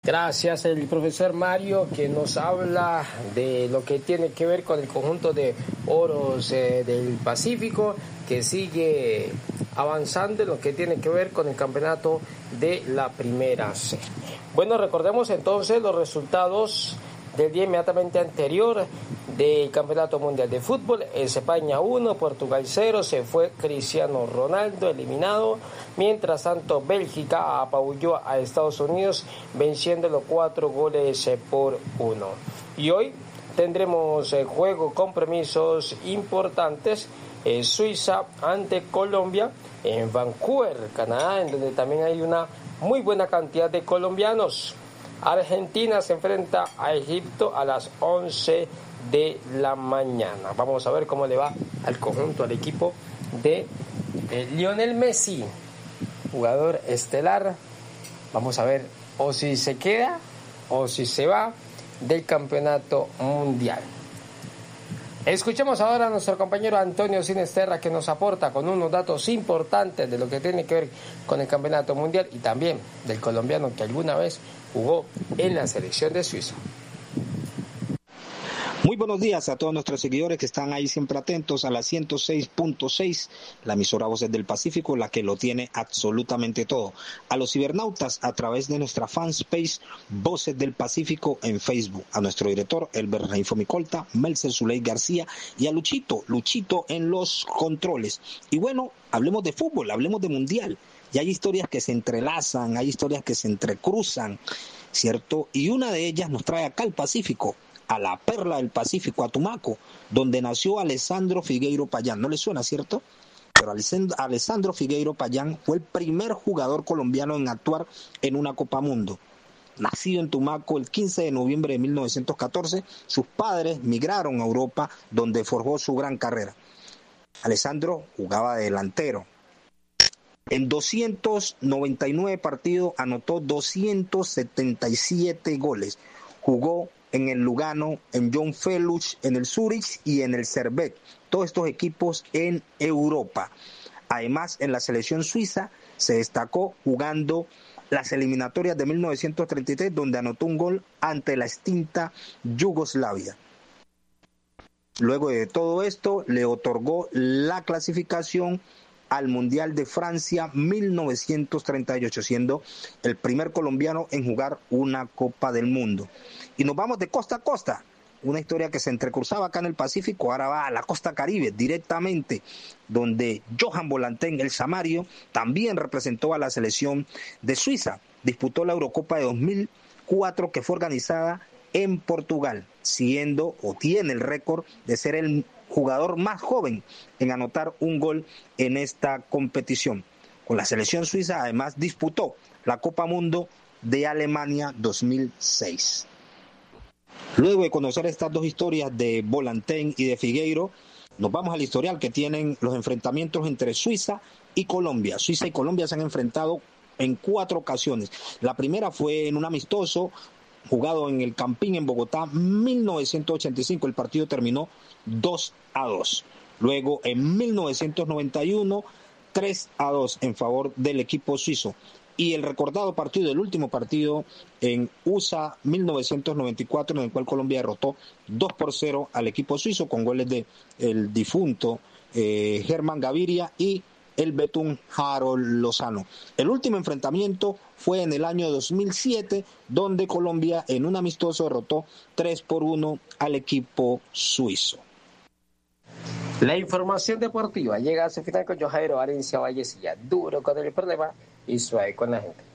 Gracias, el profesor Mario, que nos habla de lo que tiene que ver con el conjunto de Oros del Pacífico, que sigue avanzando en lo que tiene que ver con el campeonato de la Primera C. Bueno, recordemos entonces los resultados del día inmediatamente anterior del Campeonato Mundial de Fútbol. España 1, Portugal 0, se fue Cristiano Ronaldo eliminado. Mientras tanto, Bélgica apabulló a Estados Unidos venciéndolo 4-1. Y hoy tendremos compromisos importantes. Suiza ante Colombia en Vancouver, Canadá, en donde también hay una muy buena cantidad de colombianos. Argentina se enfrenta a Egipto a las 11 de la mañana. Vamos a ver cómo le va al conjunto, al equipo de Lionel Messi, jugador estelar. Vamos a ver o si se queda o si se va del campeonato mundial. Escuchemos ahora a nuestro compañero Antonio Sinesterra, que nos aporta con unos datos importantes de lo que tiene que ver con el campeonato mundial y también del colombiano que alguna vez jugó en la selección de Suiza. Muy buenos días a todos nuestros seguidores que están ahí siempre atentos a la 106.6, la emisora Voces del Pacífico, la que lo tiene absolutamente todo. A los cibernautas a través de nuestra fanpage Voces del Pacífico en Facebook. A nuestro director, Elber Reinfo Micolta, Melcer Zuley García y a Luchito en los controles. Y bueno, hablemos de fútbol, hablemos de mundial. Y hay historias que se entrelazan, hay historias que se entrecruzan, ¿cierto? Y una de ellas nos trae acá al Pacífico, a la perla del Pacífico, a Tumaco, donde nació Alessandro Figueiro Payán. ¿No le suena, cierto? Pero Alessandro Figueiro Payán fue el primer jugador colombiano en actuar en una Copa Mundo. Nacido en Tumaco el 15 de noviembre de 1914, sus padres migraron a Europa, donde forjó su gran carrera. Alessandro jugaba de delantero. En 299 partidos anotó 277 goles. Jugó en el Lugano, en John Feluch, en el Zurich y en el Servette. Todos estos equipos en Europa. Además, en la selección suiza se destacó jugando las eliminatorias de 1933, donde anotó un gol ante la extinta Yugoslavia. Luego de todo esto, le otorgó la clasificación al Mundial de Francia 1938, siendo el primer colombiano en jugar una Copa del Mundo. Y nos vamos de costa a costa, una historia que se entrecruzaba acá en el Pacífico, ahora va a la costa Caribe directamente, donde Johan Volantén, el Samario, también representó a la selección de Suiza. Disputó la Eurocopa de 2004, que fue organizada en Portugal, siendo o tiene el récord de ser el jugador más joven en anotar un gol en esta competición. Con la selección suiza además disputó la Copa Mundo de Alemania 2006. Luego de conocer estas dos historias de Volantén y de Figueiro, nos vamos al historial que tienen los enfrentamientos entre Suiza y Colombia. Suiza y Colombia se han enfrentado en 4 ocasiones. La primera fue en un amistoso jugado en el Campín en Bogotá, 1985. El partido terminó 2-2. Luego en 1991, 3-2 en favor del equipo suizo. Y el recordado partido, el último partido en USA 1994, en el cual Colombia derrotó 2-0 al equipo suizo con goles de el difunto Germán Gaviria y el betún Harold Lozano. El último enfrentamiento fue en el año 2007, donde Colombia en un amistoso derrotó 3-1 al equipo suizo. La información deportiva llega a su final con Jojairo Valencia Vallecilla, duro con el problema y suave con la gente.